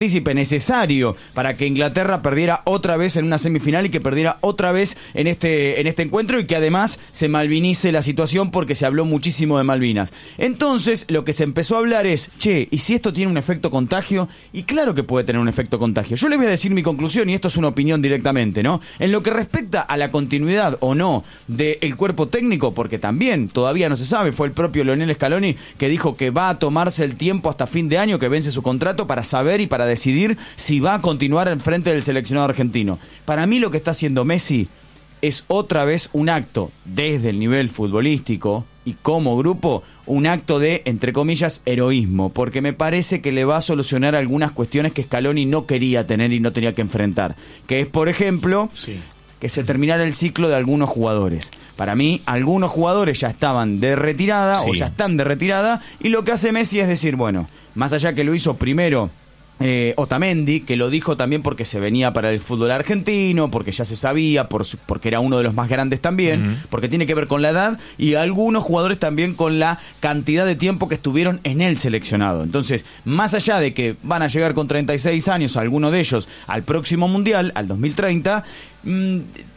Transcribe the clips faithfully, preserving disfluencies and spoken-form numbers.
partícipe necesario para que Inglaterra perdiera otra vez en una semifinal y que perdiera otra vez en este, en este encuentro y que además se malvinice la situación porque se habló muchísimo de Malvinas. Entonces lo que se empezó a hablar es, che, ¿y si esto tiene un efecto contagio? Y claro que puede tener un efecto contagio. Yo les voy a decir mi conclusión y esto es una opinión directamente, ¿no? En lo que respecta a la continuidad o no del cuerpo técnico, porque también todavía no se sabe, fue el propio Lionel Scaloni que dijo que va a tomarse el tiempo hasta fin de año que vence su contrato para saber y para decidir si va a continuar en frente del seleccionado argentino. Para mí lo que está haciendo Messi es otra vez un acto desde el nivel futbolístico y como grupo, un acto de, entre comillas, heroísmo, porque me parece que le va a solucionar algunas cuestiones que Scaloni no quería tener y no tenía que enfrentar, que es, por ejemplo, sí. que se terminara el ciclo de algunos jugadores. Para mí, algunos jugadores ya estaban de retirada sí. o ya están de retirada, y lo que hace Messi es decir, bueno, más allá que lo hizo primero Eh, Otamendi, que lo dijo también porque se venía para el fútbol argentino, porque ya se sabía, por su, porque era uno de los más grandes también, uh-huh. porque tiene que ver con la edad, y algunos jugadores también con la cantidad de tiempo que estuvieron en el seleccionado. Entonces, más allá de que van a llegar con treinta y seis años, algunos de ellos, al próximo Mundial, al dos mil treinta, mmm,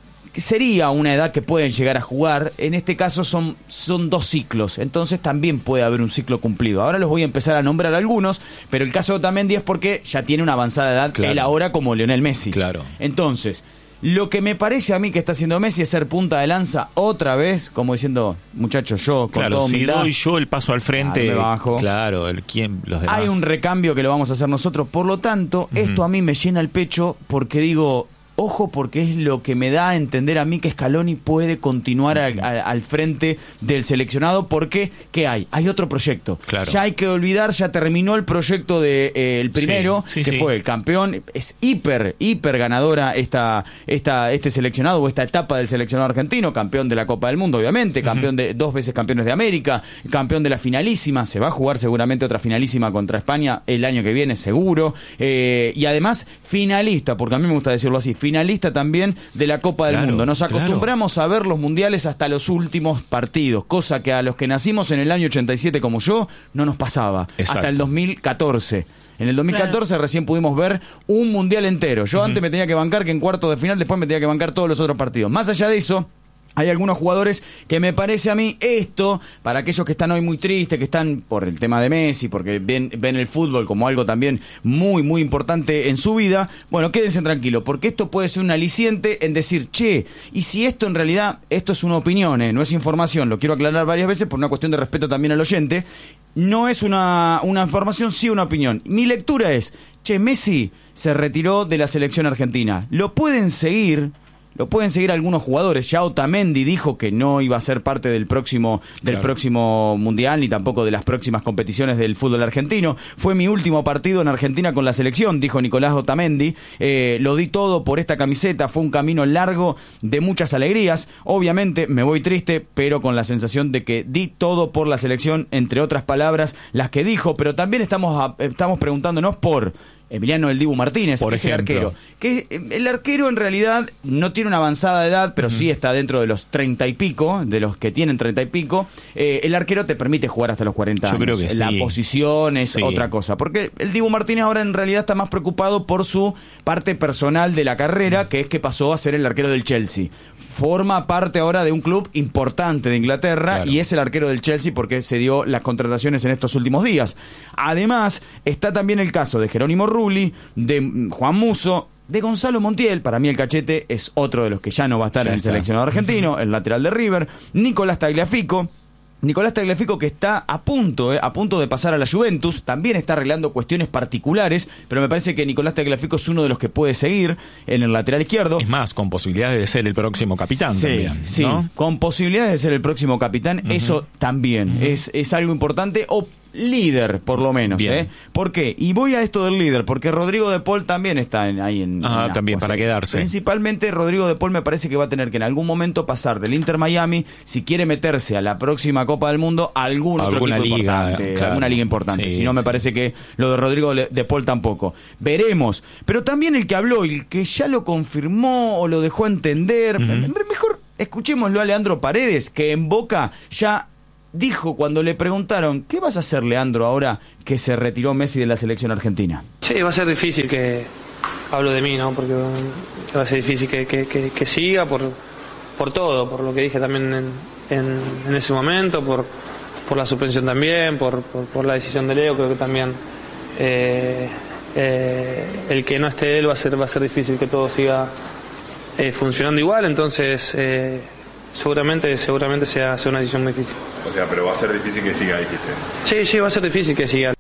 sería una edad que pueden llegar a jugar. En este caso son, son dos ciclos, entonces también puede haber un ciclo cumplido. Ahora los voy a empezar a nombrar algunos, pero el caso de Otamendi es porque ya tiene una avanzada edad, claro. él ahora como Lionel Messi. Claro. Entonces, lo que me parece a mí que está haciendo Messi es ser punta de lanza otra vez, como diciendo, muchachos, yo con claro, toda humildad, si doy yo el paso al frente, claro, me bajo. Claro, el quién, los demás. Hay un recambio que lo vamos a hacer nosotros, por lo tanto, uh-huh. esto a mí me llena el pecho porque digo, ojo, porque es lo que me da a entender a mí que Scaloni puede continuar al, al, al frente del seleccionado, porque ¿qué hay? Hay otro proyecto. Claro. Ya hay que olvidar, ya terminó el proyecto de eh, el primero, sí, sí, que sí. fue el campeón. Es hiper, hiper ganadora esta, esta, este seleccionado o esta etapa del seleccionado argentino, campeón de la Copa del Mundo, obviamente, uh-huh. campeón de dos veces campeones de América, campeón de la finalísima, se va a jugar seguramente otra finalísima contra España el año que viene, seguro, eh, y además finalista, porque a mí me gusta decirlo así, finalista también de la Copa del claro, Mundo. Nos acostumbramos claro. a ver los mundiales hasta los últimos partidos, cosa que a los que nacimos en el año ochenta y siete como yo, no nos pasaba. Exacto. Hasta el dos mil catorce. En el dos mil catorce claro. recién pudimos ver un mundial entero. Yo uh-huh. antes me tenía que bancar que en cuartos de final, después me tenía que bancar todos los otros partidos. Más allá de eso, hay algunos jugadores que me parece a mí esto, para aquellos que están hoy muy tristes, que están por el tema de Messi, porque ven, ven el fútbol como algo también muy, muy importante en su vida, bueno, quédense tranquilos, porque esto puede ser un aliciente en decir, che, y si esto en realidad, esto es una opinión, eh, no es información, lo quiero aclarar varias veces por una cuestión de respeto también al oyente, no es una, una información, sí una opinión. Mi lectura es, che, Messi se retiró de la selección argentina, lo pueden seguir... Lo pueden seguir algunos jugadores. Ya Otamendi dijo que no iba a ser parte del próximo del claro. próximo mundial ni tampoco de las próximas competiciones del fútbol argentino. Fue mi último partido en Argentina con la selección, dijo Nicolás Otamendi. Eh, lo di todo por esta camiseta. Fue un camino largo de muchas alegrías. Obviamente me voy triste, pero con la sensación de que di todo por la selección, entre otras palabras, las que dijo. Pero también estamos, a, estamos preguntándonos por Emiliano El Dibu Martínez, por que es el ejemplo. arquero. Que el arquero en realidad no tiene una avanzada edad, pero uh-huh. sí está dentro de los treinta y pico, de los que tienen treinta y pico. Eh, el arquero te permite jugar hasta los cuarenta Yo años. Creo que la sí. posición es sí. otra cosa. Porque el Dibu Martínez ahora en realidad está más preocupado por su parte personal de la carrera, uh-huh. que es que pasó a ser el arquero del Chelsea. Forma parte ahora de un club importante de Inglaterra claro. y es el arquero del Chelsea porque se dio las contrataciones en estos últimos días. Además, está también el caso de Jerónimo Rulli, de Juan Musso, de Gonzalo Montiel. Para mí el Cachete es otro de los que ya no va a estar ya en el está. seleccionado argentino, el lateral de River. Nicolás Tagliafico. Nicolás Tagliafico que está a punto, eh, a punto de pasar a la Juventus, también está arreglando cuestiones particulares, pero me parece que Nicolás Tagliafico es uno de los que puede seguir en el lateral izquierdo. Es más, con posibilidades de ser el próximo capitán sí, también, sí, ¿no? Con posibilidades de ser el próximo capitán, uh-huh. eso también uh-huh. es, es algo importante, o líder, por lo menos. ¿eh? ¿Por qué? Y voy a esto del líder, porque Rodrigo de Paul también está en, ahí en... Ah, en también, para quedarse. Principalmente Rodrigo de Paul me parece que va a tener que en algún momento pasar del Inter Miami, si quiere meterse a la próxima Copa del Mundo, a algún otro alguna equipo liga, importante. claro. Alguna liga importante. Sí, si no, me sí. parece que lo de Rodrigo de Paul tampoco. Veremos. Pero también el que habló y el que ya lo confirmó o lo dejó entender, uh-huh. mejor escuchémoslo a Leandro Paredes, que en Boca ya... dijo cuando le preguntaron, ¿qué vas a hacer, Leandro, ahora que se retiró Messi de la selección argentina? Sí, va a ser difícil que, hablo de mí, ¿no? Porque va a ser difícil que, que, que, que siga por, por todo, por lo que dije también en, en, en ese momento, por, por la suspensión también, por, por, por la decisión de Leo, creo que también eh, eh, el que no esté él va a ser, va a ser difícil que todo siga eh, funcionando igual, entonces eh, seguramente, seguramente sea, sea una decisión muy difícil. O sea, pero va a ser difícil que siga, dijiste. Sí, sí, va a ser difícil que siga.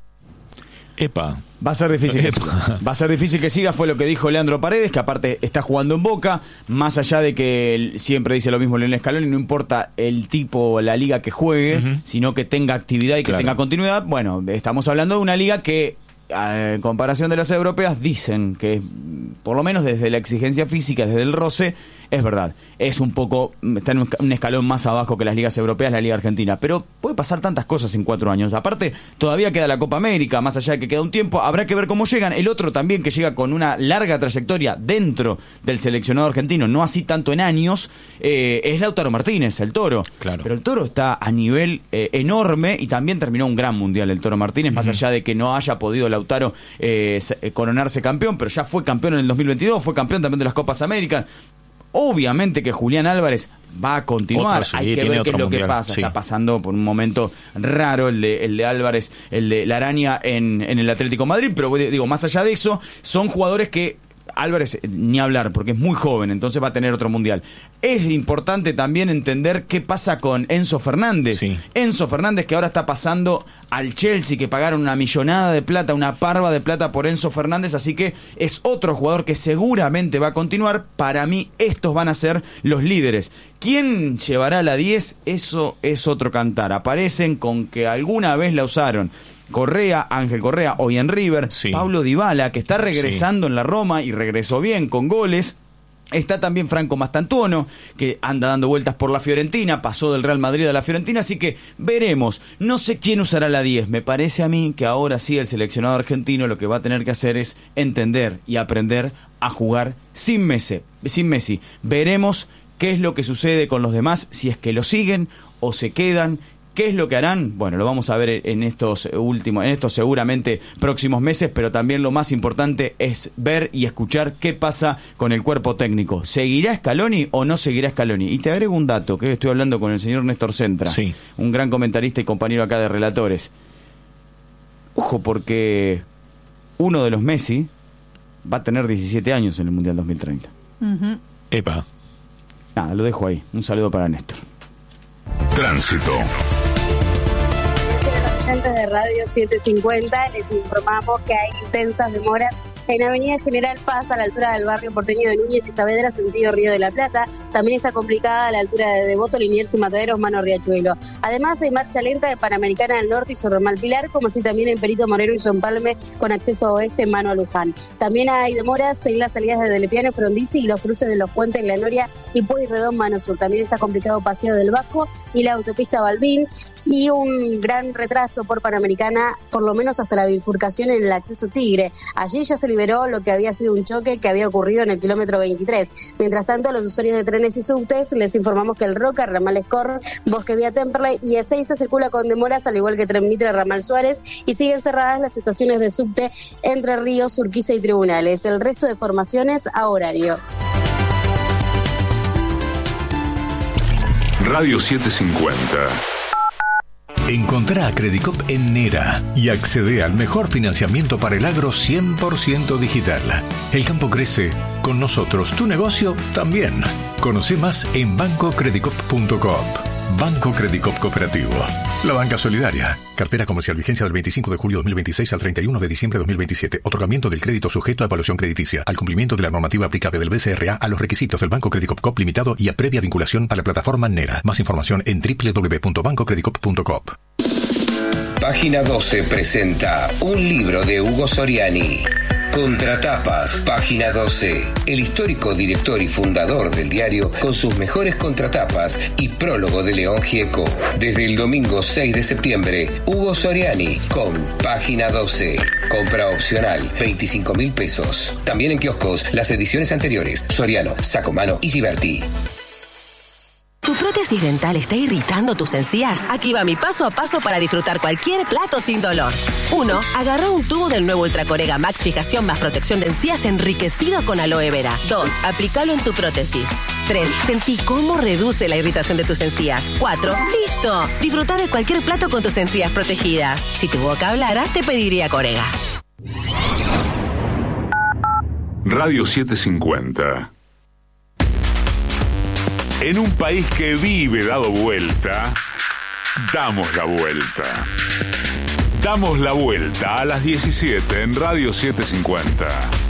Epa. Va a ser difícil que siga. Va a ser difícil que siga, fue lo que dijo Leandro Paredes, que aparte está jugando en Boca, más allá de que él siempre dice lo mismo Lionel Scaloni, no importa el tipo, la liga que juegue, uh-huh. sino que tenga actividad y que claro. tenga continuidad. Bueno, estamos hablando de una liga que, en comparación de las europeas, dicen que, por lo menos desde la exigencia física, desde el roce, es verdad, es un poco, está en un escalón más abajo que las ligas europeas, la liga argentina, pero puede pasar tantas cosas en cuatro años. Aparte, todavía queda la Copa América, más allá de que queda un tiempo, habrá que ver cómo llegan. El otro también que llega con una larga trayectoria dentro del seleccionado argentino, no así tanto en años, eh, es Lautaro Martínez, el Toro. Claro. Pero el Toro está a nivel eh, enorme y también terminó un gran mundial el Toro Martínez, uh-huh. más allá de que no haya podido Lautaro eh, coronarse campeón, pero ya fue campeón en el dos mil veintidós, fue campeón también de las Copas Américas. Obviamente que Julián Álvarez va a continuar, otro, sí, hay que ver qué es lo mundial. que pasa, sí. Está pasando por un momento raro el de, el de Álvarez, el de la araña en, en el Atlético Madrid, pero digo, más allá de eso, son jugadores que Álvarez, ni hablar, porque es muy joven, entonces va a tener otro mundial. Es importante también entender qué pasa con Enzo Fernández. Sí. Enzo Fernández, que ahora está pasando al Chelsea, que pagaron una millonada de plata, una parva de plata por Enzo Fernández, así que es otro jugador que seguramente va a continuar. Para mí, estos van a ser los líderes. ¿Quién llevará la diez? Eso es otro cantar. Aparecen con que alguna vez la usaron Correa, Ángel Correa, hoy en River, sí. Pablo Dybala, que está regresando sí. en la Roma y regresó bien con goles. Está también Franco Mastantuono, que anda dando vueltas por la Fiorentina, pasó del Real Madrid a la Fiorentina, así que veremos. No sé quién usará la diez. Me parece a mí que ahora sí el seleccionado argentino lo que va a tener que hacer es entender y aprender a jugar sin Messi. Sin Messi. Veremos qué es lo que sucede con los demás, si es que lo siguen o se quedan. ¿Qué es lo que harán? Bueno, lo vamos a ver en estos últimos, en estos seguramente próximos meses, pero también lo más importante es ver y escuchar qué pasa con el cuerpo técnico. ¿Seguirá Scaloni o no seguirá Scaloni? Y te agrego un dato, que estoy hablando con el señor Néstor Centra, sí. un gran comentarista y compañero acá de Relatores. Ojo, porque uno de los Messi va a tener diecisiete años en el Mundial dos mil treinta. Uh-huh. Epa. Nada, lo dejo ahí. Un saludo para Néstor. Tránsito. Oyentes de Radio setecientos cincuenta, les informamos que hay intensas demoras en Avenida General Paz, a la altura del barrio porteño de Núñez y Saavedra, sentido Río de la Plata. También está complicada a la altura de Devoto, Liniers y Mataderos, mano Riachuelo. Además, hay marcha lenta de Panamericana del Norte y sobre Ramal Pilar, como así también en Perito Moreno y Son Palme, con acceso oeste, mano a Luján. También hay demoras en las salidas de Delepiano, Frondizi y los cruces de los puentes en La Noria y Pueyrredón, mano sur. También está complicado Paseo del Vasco y la autopista Balbín, y un gran retraso por Panamericana, por lo menos hasta la bifurcación en el acceso Tigre. Allí ya se liberó lo que había sido un choque que había ocurrido en el kilómetro veintitrés. Mientras tanto, a los usuarios de trenes y subtes les informamos que el Roca, Ramal Escor, Bosque Vía Temperley y Ezeiza circula con demoras, al igual que Tren Mitre, Ramal Suárez, y siguen cerradas las estaciones de subte Entre Ríos, Urquiza y Tribunales. El resto de formaciones a horario. Radio setecientos cincuenta. Encontrá a Credicop en Nera y accede al mejor financiamiento para el agro cien por ciento digital. El campo crece, con nosotros tu negocio también. Conoce más en banco credicop punto coop. Banco Credicop Cooperativo. La banca solidaria. Cartera comercial, vigencia del veinticinco de julio de dos mil veintiséis al treinta y uno de diciembre de dos mil veintisiete. Otorgamiento del crédito sujeto a evaluación crediticia, al cumplimiento de la normativa aplicable del B C R A a los requisitos del Banco Credicop Coop Limitado y a previa vinculación a la plataforma Nera. Más información en doble u doble u doble u punto banco credicop punto coop. Página doce presenta un libro de Hugo Soriani. Contratapas, Página doce. El histórico director y fundador del diario, con sus mejores contratapas y prólogo de León Gieco. Desde el domingo seis de septiembre, Hugo Soriani con Página doce. Compra opcional, veinticinco mil pesos. También en kioscos, las ediciones anteriores, Soriano, Sacomano y Giberti. Tu ¿Tu prótesis dental está irritando tus encías? Aquí va mi paso a paso para disfrutar cualquier plato sin dolor. uno. Agarra un tubo del nuevo Ultracorega Max Fijación más protección de encías enriquecido con aloe vera. dos. Aplícalo en tu prótesis. tres. Sentí cómo reduce la irritación de tus encías. cuatro. ¡Listo! Disfruta de cualquier plato con tus encías protegidas. Si tu boca hablara, te pediría Corega. Radio setecientos cincuenta. En un país que vive dado vuelta, damos la vuelta. Damos la vuelta a las diecisiete en Radio setecientos cincuenta.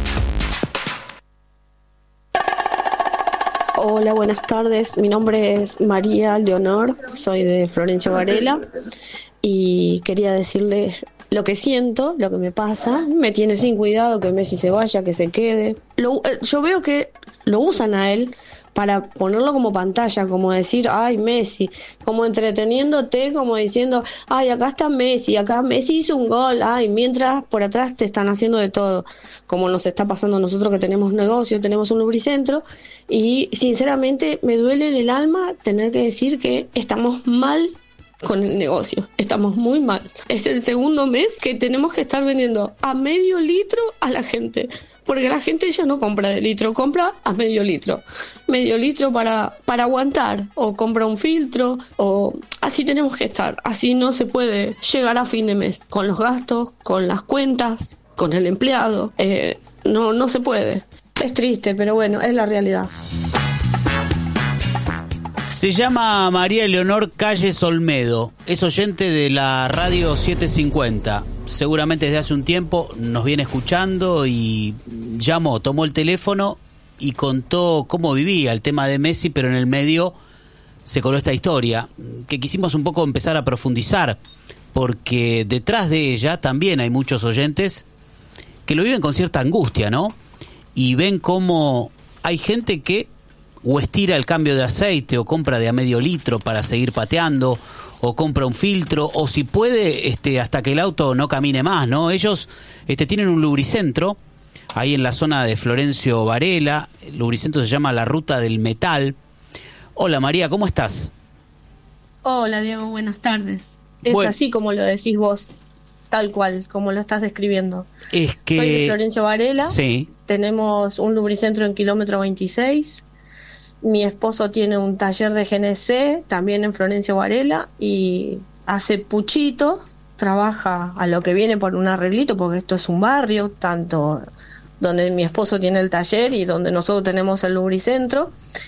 Hola, buenas tardes. Mi nombre es María Leonor, soy de Florencio Varela y quería decirles lo que siento, lo que me pasa. Me tiene sin cuidado que Messi se vaya, que se quede. Lo, yo veo que lo usan a él para ponerlo como pantalla, como decir, ay, Messi, como entreteniéndote, como diciendo, ay, acá está Messi, acá Messi hizo un gol, ay, mientras por atrás te están haciendo de todo, como nos está pasando a nosotros que tenemos negocio, tenemos un lubricentro, y sinceramente me duele en el alma tener que decir que estamos mal con el negocio, estamos muy mal. Es el segundo mes que tenemos que estar vendiendo a medio litro a la gente, porque la gente ya no compra de litro, compra a medio litro. Medio litro para, para aguantar, o compra un filtro, o así tenemos que estar. Así no se puede llegar a fin de mes, con los gastos, con las cuentas, con el empleado. Eh, no, no se puede. Es triste, pero bueno, es la realidad. Se llama María Leonor Calles Olmedo, es oyente de la Radio setecientos cincuenta. Seguramente desde hace un tiempo nos viene escuchando y llamó, tomó el teléfono y contó cómo vivía el tema de Messi, pero en el medio se coló esta historia que quisimos un poco empezar a profundizar, porque detrás de ella también hay muchos oyentes que lo viven con cierta angustia, ¿no? Y ven cómo hay gente que o estira el cambio de aceite o compra de a medio litro para seguir pateando, o compra un filtro, o si puede, este, hasta que el auto no camine más, ¿no? Ellos este, tienen un lubricentro ahí en la zona de Florencio Varela. El lubricentro se llama La Ruta del Metal. Hola María, ¿cómo estás? Hola Diego, buenas tardes. Es bueno, así como lo decís vos, tal cual, como lo estás describiendo. Es que... Soy de Florencio Varela, sí. Tenemos un lubricentro en kilómetro veintiséis. Mi esposo tiene un taller de G N C, también en Florencio Varela, y hace puchito, trabaja a lo que viene por un arreglito, porque esto es un barrio, tanto donde mi esposo tiene el taller y donde nosotros tenemos el lubricentro,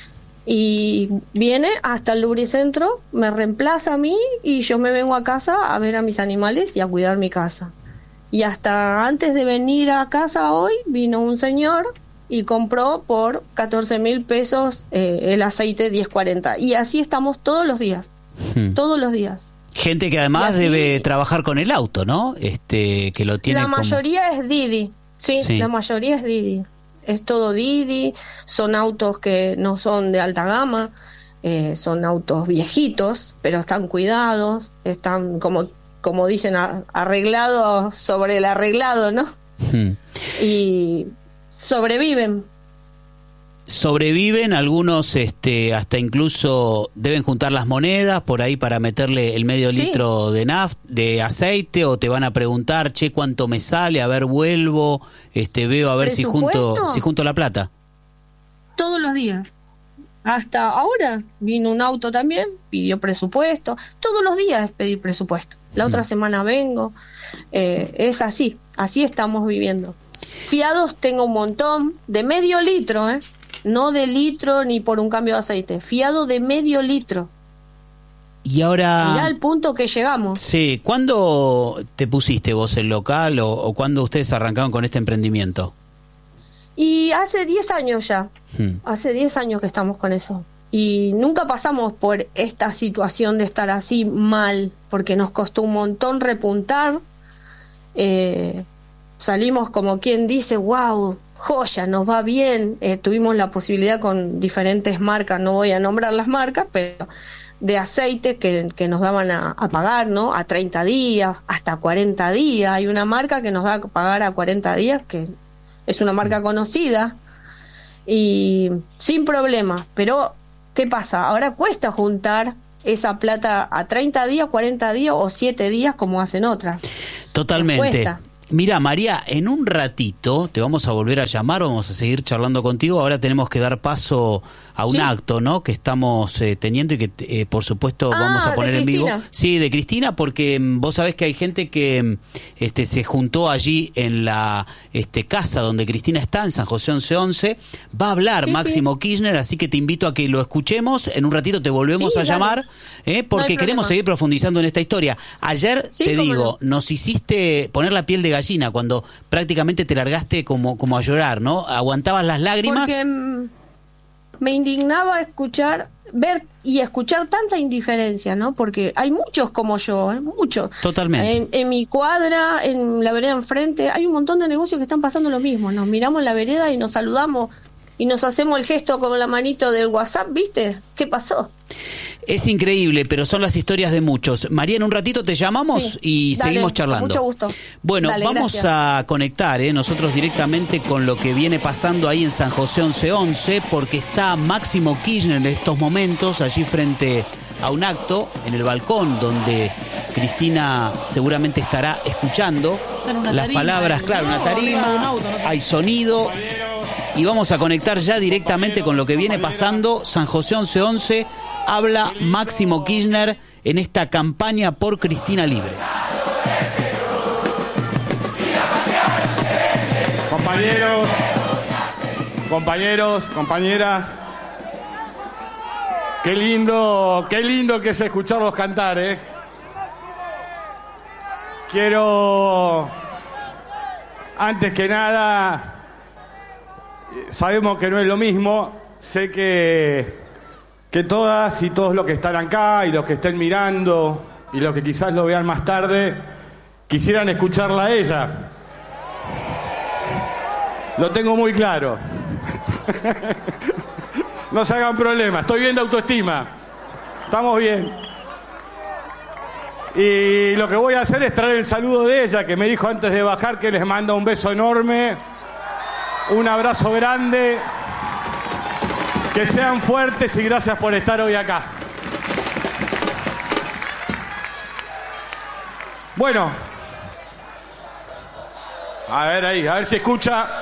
y viene hasta el lubricentro, me reemplaza a mí y yo me vengo a casa a ver a mis animales y a cuidar mi casa. Y hasta antes de venir a casa hoy, vino un señor y compró por catorce mil pesos eh, el aceite diez cuarenta. Y así estamos todos los días, hmm. todos los días. Gente que además así, debe trabajar con el auto, ¿no? Este, que lo tiene La como... mayoría es Didi, sí, sí, la mayoría es Didi. Es todo Didi, son autos que no son de alta gama, eh, son autos viejitos, pero están cuidados, están como, como dicen, arreglados sobre el arreglado, ¿no? Hmm. Y... sobreviven. Sobreviven, algunos este, hasta incluso deben juntar las monedas por ahí para meterle el medio sí. litro de naft, de aceite, o te van a preguntar, che, ¿cuánto me sale? A ver, vuelvo, este, veo a ver si junto, si junto la plata. Todos los días. Hasta ahora vino un auto también, pidió presupuesto. Todos los días es pedir presupuesto. La hmm. otra semana vengo. Eh, es así, así estamos viviendo. Fiados tengo un montón, de medio litro, ¿eh? No de litro ni por un cambio de aceite, fiado de medio litro. Y ahora... mirá el punto que llegamos. Sí, ¿cuándo te pusiste vos el local o, o cuándo ustedes arrancaron con este emprendimiento? Y hace diez años ya, hmm. hace diez años que estamos con eso. Y nunca pasamos por esta situación de estar así mal, porque nos costó un montón repuntar. Eh... Salimos como quien dice, wow, joya, nos va bien. Eh, tuvimos la posibilidad con diferentes marcas, no voy a nombrar las marcas, pero de aceite que, que nos daban a, a pagar, ¿no? A treinta días, hasta cuarenta días. Hay una marca que nos da a pagar a cuarenta días, que es una marca conocida, y sin problemas, pero ¿qué pasa? Ahora cuesta juntar esa plata a treinta días, cuarenta días o siete días como hacen otras. Totalmente. Mira, María, en un ratito te vamos a volver a llamar, vamos a seguir charlando contigo. Ahora tenemos que dar paso a un ¿Sí? acto, ¿no? Que estamos eh, teniendo y que, eh, por supuesto, ah, vamos a poner en vivo. Sí, de Cristina, porque mm, vos sabés que hay gente que este, se juntó allí en la este, casa donde Cristina está, en San José once once. Va a hablar sí, Máximo sí. Kirchner, así que te invito a que lo escuchemos. En un ratito te volvemos sí, a llamar, eh, porque no queremos seguir profundizando en esta historia. Ayer, sí, te digo, no. nos hiciste poner la piel de gallina cuando prácticamente te largaste como, como a llorar, ¿no? Aguantabas las lágrimas. Porque me indignaba escuchar, ver y escuchar tanta indiferencia, ¿no? Porque hay muchos como yo, ¿eh? Muchos. Totalmente. En, en mi cuadra, en la vereda enfrente, hay un montón de negocios que están pasando lo mismo. Nos miramos en la vereda y nos saludamos y nos hacemos el gesto con la manito del WhatsApp, ¿viste? ¿Qué pasó? Es increíble, pero son las historias de muchos. María, en un ratito te llamamos sí, y dale, seguimos charlando. Mucho gusto. Bueno, dale, vamos gracias. a conectar ¿eh? nosotros directamente con lo que viene pasando ahí en San José once once, porque está Máximo Kirchner en estos momentos allí frente a un acto en el balcón donde Cristina seguramente estará escuchando las tarima, palabras, claro, una tarima, un auto, no sé. Hay sonido y vamos a conectar ya directamente con lo que viene pasando. San José once once, habla Máximo Kirchner en esta campaña por Cristina Libre. Compañeros, compañeros, compañeras, qué lindo, qué lindo que es escucharlos cantar, ¿eh? Quiero, antes que nada, sabemos que no es lo mismo, sé que, que todas y todos los que están acá y los que estén mirando y los que quizás lo vean más tarde, quisieran escucharla a ella. Lo tengo muy claro. No se hagan problemas, estoy bien de autoestima. Estamos bien. Y lo que voy a hacer es traer el saludo de ella, que me dijo antes de bajar que les manda un beso enorme, un abrazo grande, que sean fuertes y gracias por estar hoy acá. Bueno, a ver ahí, a ver si escucha.